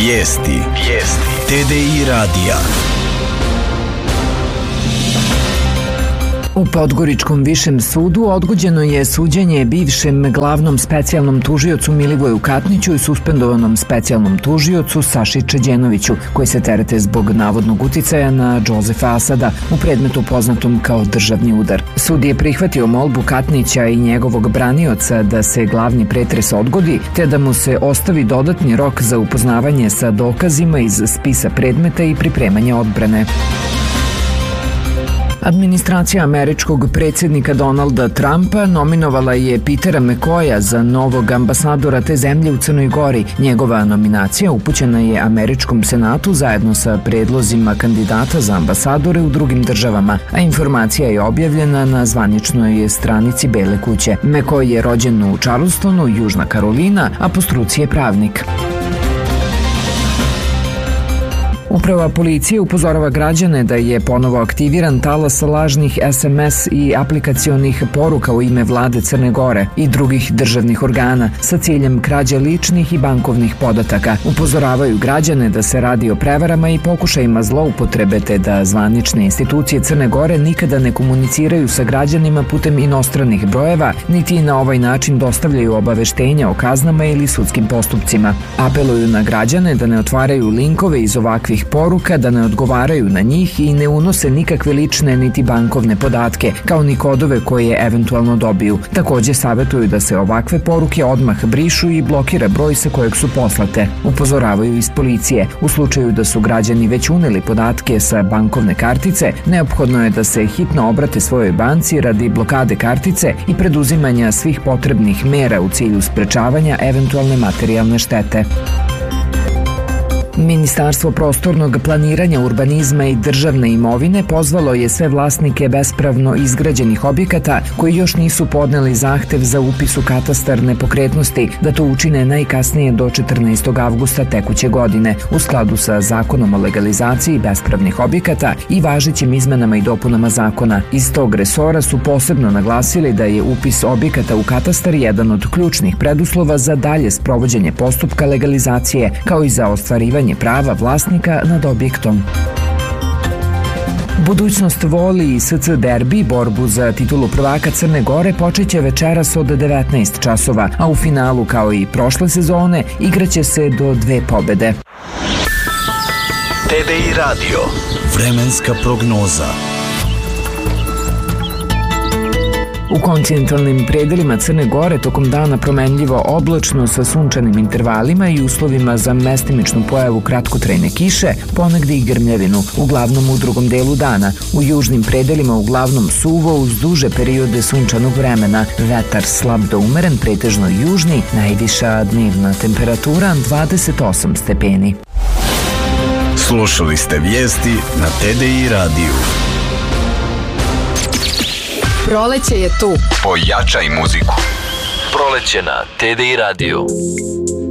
Vijesti. TDI radija. U Podgoričkom višem sudu odgođeno je suđenje bivšem glavnom specijalnom tužiocu Milivoju Katniću i suspendovanom specijalnom tužiocu Saši Čeđenoviću, koji se terete zbog navodnog uticaja na Džozefa Asada u predmetu poznatom kao državni udar. Sud je prihvatio molbu Katnića i njegovog branioca da se glavni pretres odgodi, te da mu se ostavi dodatni rok za upoznavanje sa dokazima iz spisa predmeta i pripremanje odbrane. Administracija američkog predsjednika Donalda Trumpa nominovala je Petera McCoya za novog ambasadora te zemlje u Crnoj Gori. Njegova nominacija upućena je američkom senatu zajedno sa predlozima kandidata za ambasadore u drugim državama, a informacija je objavljena na zvaničnoj stranici Bele kuće. McCoy je rođen u Charlestonu, Južna Karolina, a po struci je pravnik. Uprava policije upozorava građane da je ponovo aktiviran talas lažnih SMS i aplikacionih poruka u ime vlade Crne Gore i drugih državnih organa sa ciljem krađe ličnih i bankovnih podataka. Upozoravaju građane da se radi o prevarama i pokušajima zloupotrebe, te da zvanične institucije Crne Gore nikada ne komuniciraju sa građanima putem inostranih brojeva, niti na ovaj način dostavljaju obaveštenja o kaznama ili sudskim postupcima. Apeluju na građane da ne otvaraju linkove iz ovakvih poruka, da ne odgovaraju na njih i ne unose nikakve lične niti bankovne podatke, kao ni kodove koje eventualno dobiju. Također savjetuju da se ovakve poruke odmah brišu i blokira broj sa kojeg su poslate. Upozoravaju iz policije. U slučaju da su građani već uneli podatke sa bankovne kartice, neophodno je da se hitno obrate svojoj banci radi blokade kartice i preduzimanja svih potrebnih mera u cilju sprečavanja eventualne materijalne štete. Ministarstvo prostornog planiranja, urbanizma i državne imovine pozvalo je sve vlasnike bespravno izgrađenih objekata koji još nisu podneli zahtev za upis u katastar nepokretnosti da to učine najkasnije do 14. avgusta tekuće godine u skladu sa Zakonom o legalizaciji bespravnih objekata i važećim izmenama i dopunama zakona. Iz tog resora su posebno naglasili da je upis objekata u katastar jedan od ključnih preduslova za dalje sprovođenje postupka legalizacije, kao i za ostvarivanje prava vlasnika nad objektom. Budućnost voli i SC derbi, borbu za titulu prvaka Crne Gore, počeće večeras od 19 časova, a u finalu, kao i prošle sezone, igraće se do 2 pobede. TDI radio. Vremenska prognoza. U kontinentalnim predelima Crne Gore tokom dana promenljivo oblačno sa sunčanim intervalima i uslovima za mestimičnu pojavu kratkotrajne kiše, ponegde i grmljavinu, uglavnom u drugom delu dana. U južnim predelima uglavnom suvo uz duže periode sunčanog vremena, vetar slab do umeren, pretežno južni, najviša dnevna temperatura 28 stepeni. Slušali ste vijesti na TDI radiju. Proleće je tu. Pojačaj muziku. Proleće na TDI radiju.